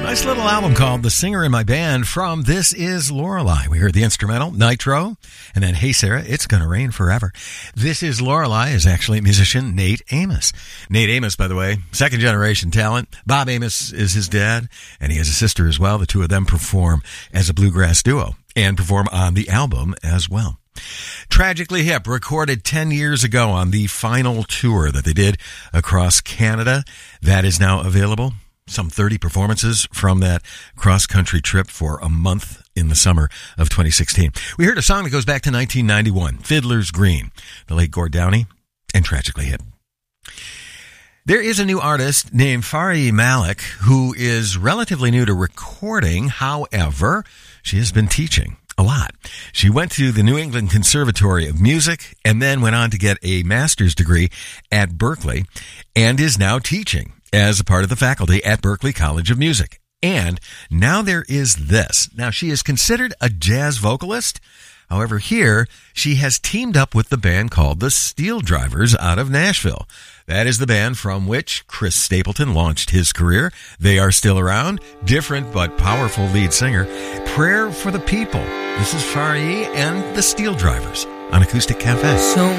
Nice little album called The Singer in My Band from This Is Lorelei. We heard the instrumental, Nitro, and then Hey Sarah, It's Gonna Rain Forever. This Is Lorelei is actually musician Nate Amos. Nate Amos, by the way, second generation talent. Bob Amos is his dad, and he has a sister as well. The two of them perform as a bluegrass duo and perform on the album as well. Tragically Hip recorded 10 years ago on the final tour that they did across Canada. That is now available. Some 30 performances from that cross-country trip for a month in the summer of 2016. We heard a song that goes back to 1991, Fiddler's Green, the late Gord Downie, and Tragically Hip. There is a new artist named Fari Malik who is relatively new to recording. However, she has been teaching a lot. She went to the New England Conservatory of Music and then went on to get a master's degree at Berklee and is now teaching as a part of the faculty at Berklee College of Music. And now there is this. Now, she is considered a jazz vocalist. However, here, she has teamed up with the band called the Steel Drivers out of Nashville. That is the band from which Chris Stapleton launched his career. They are still around. Different but powerful lead singer. Prayer for the People. This is Fari and the Steel Drivers on Acoustic Cafe. So